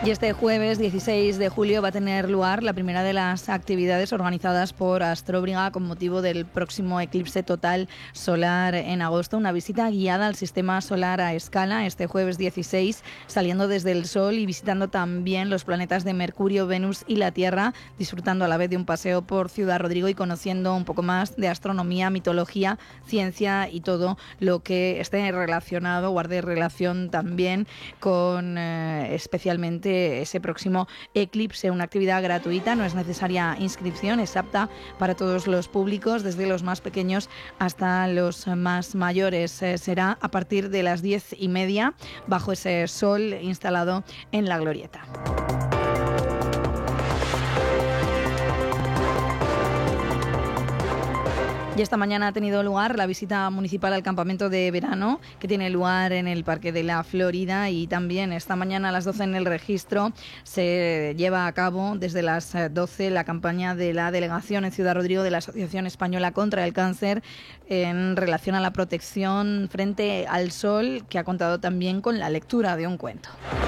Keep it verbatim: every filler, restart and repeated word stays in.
Y este jueves dieciséis de julio va a tener lugar la primera de las actividades organizadas por Astrobriga con motivo del próximo eclipse total solar en agosto. Una visita guiada al sistema solar a escala este jueves dieciséis, saliendo desde el Sol y visitando también los planetas de Mercurio, Venus y la Tierra, disfrutando a la vez de un paseo por Ciudad Rodrigo y conociendo un poco más de astronomía, mitología, ciencia y todo lo que esté relacionado, guarde relación también con eh, especialmente ese próximo eclipse. Una actividad gratuita, no es necesaria inscripción, es apta para todos los públicos, desde los más pequeños hasta los más mayores. Eh, será a partir de las diez y media bajo ese sol instalado en la glorieta. Y esta mañana ha tenido lugar la visita municipal al campamento de verano que tiene lugar en el Parque de la Florida, y también esta mañana a las doce en el registro se lleva a cabo desde las doce la campaña de la delegación en Ciudad Rodrigo de la Asociación Española contra el Cáncer en relación a la protección frente al sol, que ha contado también con la lectura de un cuento.